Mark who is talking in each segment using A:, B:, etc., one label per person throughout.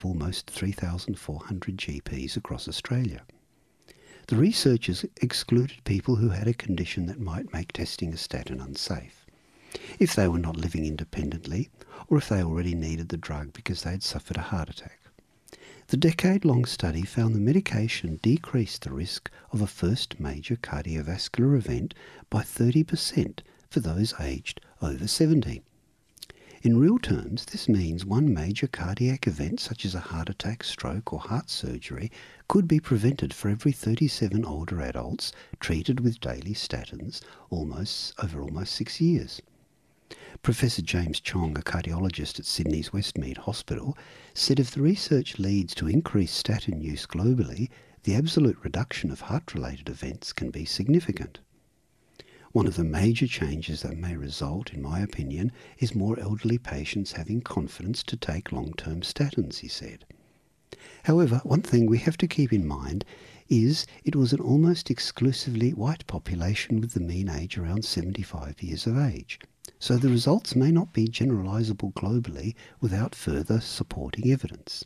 A: almost 3,400 GPs across Australia. The researchers excluded people who had a condition that might make testing a statin unsafe, if they were not living independently or if they already needed the drug because they had suffered a heart attack. The decade-long study found the medication decreased the risk of a first major cardiovascular event by 30% for those aged over 70. In real terms, this means one major cardiac event such as a heart attack, stroke or heart surgery could be prevented for every 37 older adults treated with daily statins over almost 6 years. Professor James Chong, a cardiologist at Sydney's Westmead Hospital, said if the research leads to increased statin use globally, the absolute reduction of heart-related events can be significant. One of the major changes that may result, in my opinion, is more elderly patients having confidence to take long-term statins, he said. However, one thing we have to keep in mind is it was an almost exclusively white population with the mean age around 75 years of age. So the results may not be generalizable globally without further supporting evidence.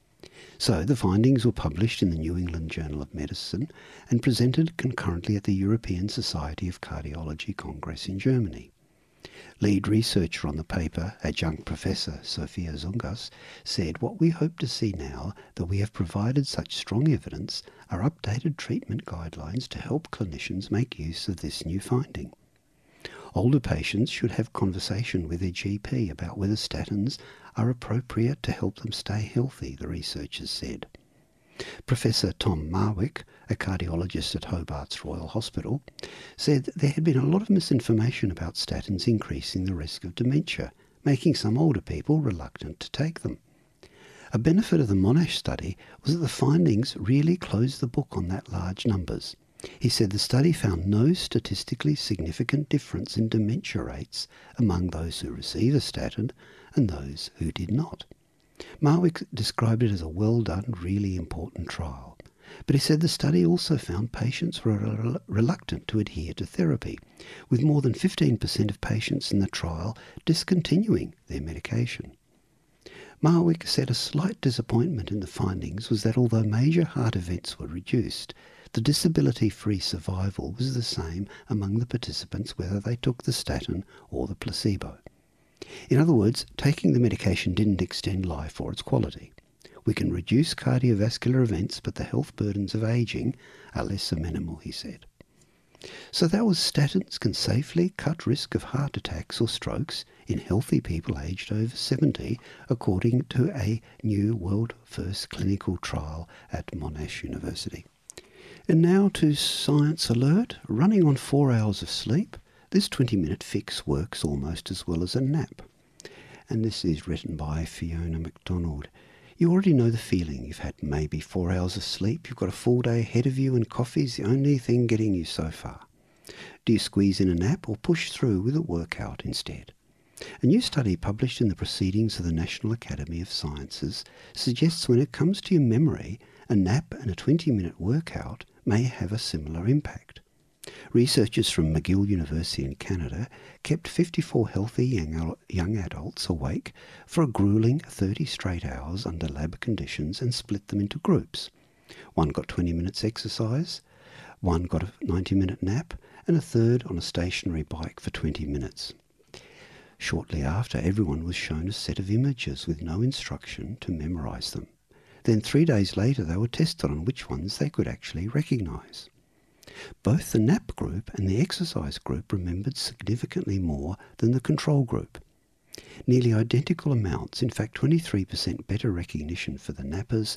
A: So the findings were published in the New England Journal of Medicine and presented concurrently at the European Society of Cardiology Congress in Germany. Lead researcher on the paper, adjunct professor Sophia Zungas, said what we hope to see now that we have provided such strong evidence are updated treatment guidelines to help clinicians make use of this new finding. Older patients should have conversation with their GP about whether statins are appropriate to help them stay healthy, the researchers said. Professor Tom Marwick, a cardiologist at Hobart's Royal Hospital, said there had been a lot of misinformation about statins increasing the risk of dementia, making some older people reluctant to take them. A benefit of the Monash study was that the findings really closed the book on that large numbers. He said the study found no statistically significant difference in dementia rates among those who receive a statin and those who did not. Marwick described it as a well-done, really important trial. But he said the study also found patients were reluctant to adhere to therapy, with more than 15% of patients in the trial discontinuing their medication. Marwick said a slight disappointment in the findings was that although major heart events were reduced, the disability-free survival was the same among the participants whether they took the statin or the placebo. In other words, taking the medication didn't extend life or its quality. We can reduce cardiovascular events, but the health burdens of ageing are less amenable, he said. So that was statins can safely cut risk of heart attacks or strokes in healthy people aged over 70, according to a new world-first clinical trial at Monash University. And now to Science Alert. Running on 4 hours of sleep, this 20-minute fix works almost as well as a nap. And this is written by Fiona MacDonald. You already know the feeling. You've had maybe 4 hours of sleep, you've got a full day ahead of you and coffee's the only thing getting you so far. Do you squeeze in a nap or push through with a workout instead? A new study published in the Proceedings of the National Academy of Sciences suggests when it comes to your memory, a nap and a 20-minute workout may have a similar impact. Researchers from McGill University in Canada kept 54 healthy young adults awake for a grueling 30 straight hours under lab conditions and split them into groups. One got 20 minutes exercise, one got a 90-minute nap, and a third on a stationary bike for 20 minutes. Shortly after, everyone was shown a set of images with no instruction to memorize them. Then 3 days later, they were tested on which ones they could actually recognize. Both the nap group and the exercise group remembered significantly more than the control group. Nearly identical amounts, in fact 23% better recognition for the nappers,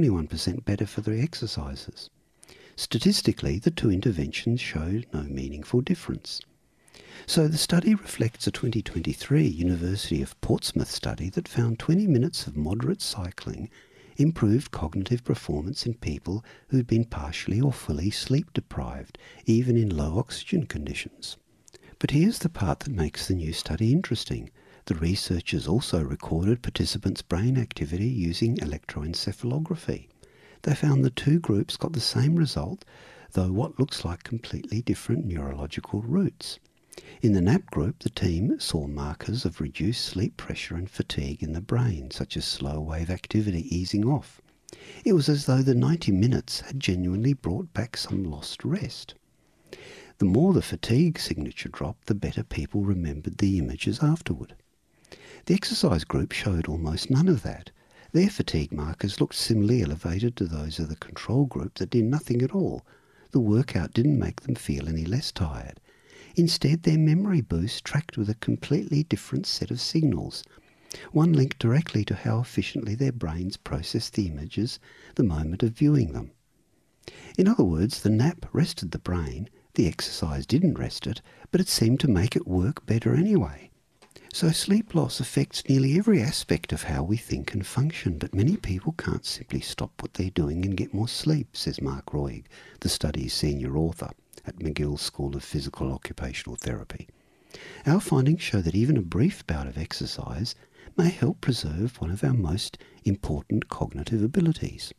A: 21% better for the exercisers. Statistically, the two interventions showed no meaningful difference. So the study reflects a 2023 University of Portsmouth study that found 20 minutes of moderate cycling improved cognitive performance in people who had been partially or fully sleep deprived, even in low oxygen conditions. But here's the part that makes the new study interesting. The researchers also recorded participants' brain activity using electroencephalography. They found the two groups got the same result, though what looks like completely different neurological routes. In the NAP group, the team saw markers of reduced sleep pressure and fatigue in the brain, such as slow wave activity easing off. It was as though the 90 minutes had genuinely brought back some lost rest. The more the fatigue signature dropped, the better people remembered the images afterward. The exercise group showed almost none of that. Their fatigue markers looked similarly elevated to those of the control group that did nothing at all. The workout didn't make them feel any less tired. Instead, their memory boost tracked with a completely different set of signals. One linked directly to how efficiently their brains processed the images the moment of viewing them. In other words, the nap rested the brain, the exercise didn't rest it, but it seemed to make it work better anyway. So sleep loss affects nearly every aspect of how we think and function, but many people can't simply stop what they're doing and get more sleep, says Mark Roig, the study's senior author at McGill School of Physical Occupational Therapy. Our findings show that even a brief bout of exercise may help preserve one of our most important cognitive abilities.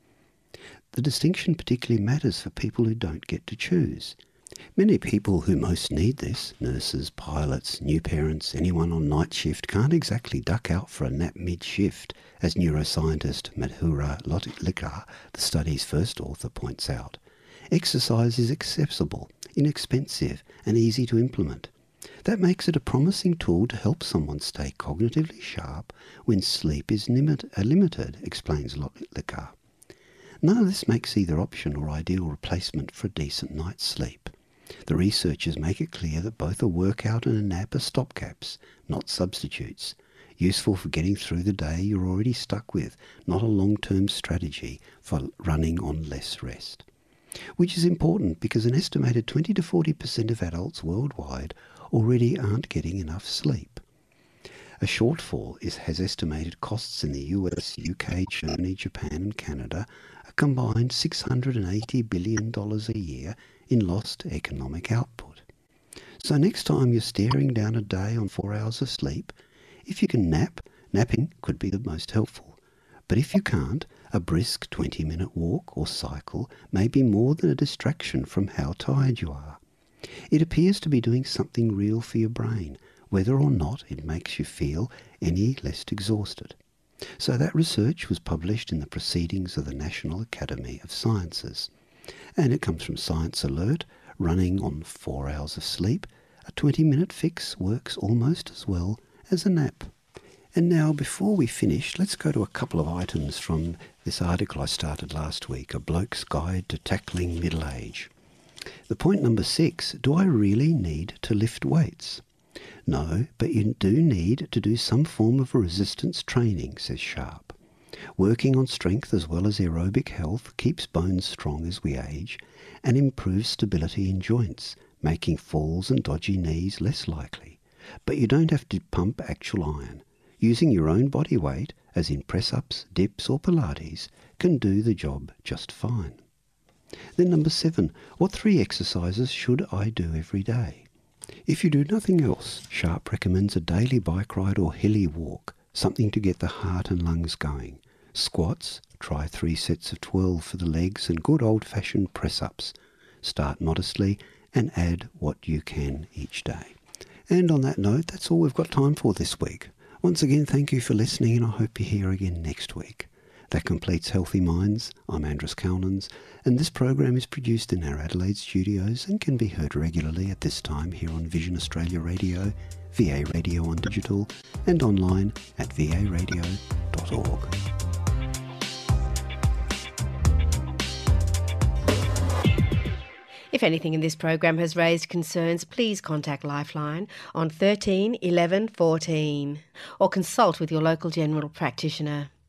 A: The distinction particularly matters for people who don't get to choose. Many people who most need this, nurses, pilots, new parents, anyone on night shift, can't exactly duck out for a nap mid-shift, as neuroscientist Madhura Likar, the study's first author, points out. Exercise is accessible, inexpensive, and easy to implement. That makes it a promising tool to help someone stay cognitively sharp when sleep is limited, explains Likar. None of this makes either option or ideal replacement for a decent night's sleep. The researchers make it clear that both a workout and a nap are stopgaps, not substitutes. Useful for getting through the day you're already stuck with, not a long-term strategy for running on less rest. Which is important because an estimated 20 to 40% of adults worldwide already aren't getting enough sleep. A shortfall has estimated costs in the US, UK, Germany, Japan and Canada a combined $680 billion a year in lost economic output. So next time you're staring down a day on 4 hours of sleep, if you can nap, napping could be the most helpful. But if you can't, a brisk 20-minute walk or cycle may be more than a distraction from how tired you are. It appears to be doing something real for your brain, whether or not it makes you feel any less exhausted. So that research was published in the Proceedings of the National Academy of Sciences. And it comes from Science Alert, running on 4 hours of sleep. A 20-minute fix works almost as well as a nap. And now, before we finish, let's go to a couple of items from this article I started last week, A Bloke's Guide to Tackling Middle Age. The point number 6, do I really need to lift weights? No, but you do need to do some form of resistance training, says Sharp. Working on strength as well as aerobic health keeps bones strong as we age and improves stability in joints, making falls and dodgy knees less likely. But you don't have to pump actual iron. Using your own body weight, as in press-ups, dips or Pilates, can do the job just fine. Then number 7, what 3 exercises should I do every day? If you do nothing else, Sharp recommends a daily bike ride or hilly walk, something to get the heart and lungs going. Squats, try 3 sets of 12 for the legs and good old-fashioned press-ups. Start modestly and add what you can each day. And on that note, that's all we've got time for this week. Once again, thank you for listening, and I hope you're here again next week. That completes Healthy Minds. I'm Andrus Calnans, and this program is produced in our Adelaide studios and can be heard regularly at this time here on Vision Australia Radio, VA Radio on digital, and online at varadio.org.
B: If anything in this program has raised concerns, please contact Lifeline on 13 11 14 or consult with your local general practitioner.